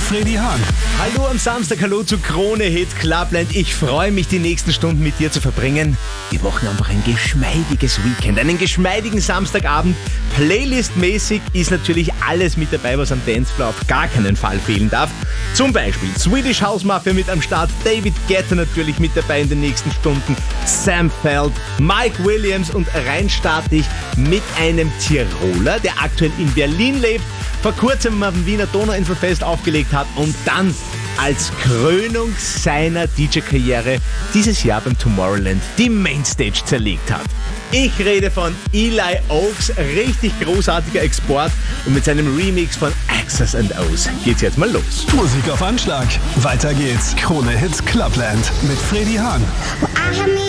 Freddy Hahn. Hallo am Samstag, hallo zu Krone Hit Clubland. Ich freue mich, die nächsten Stunden mit dir zu verbringen. Wir machen einfach ein geschmeidiges Weekend, einen geschmeidigen Samstagabend. Playlist-mäßig ist natürlich alles mit dabei, was am Dancefloor auf gar keinen Fall fehlen darf. Zum Beispiel Swedish House Mafia mit am Start, David Guetta natürlich mit dabei in den nächsten Stunden, Sam Feld, Mike Williams und rein starte ich mit einem Tiroler, der aktuell in Berlin lebt, vor kurzem am Wiener Donauinselfest aufgelegt hat und dann als Krönung seiner DJ-Karriere dieses Jahr beim Tomorrowland die Mainstage zerlegt hat. Ich rede von Eli Oaks, richtig großartiger Export, und mit seinem Remix von X's and O's geht's jetzt mal los. Musik auf Anschlag. Weiter geht's. Krone Hit Clubland mit Freddy Hahn. I had me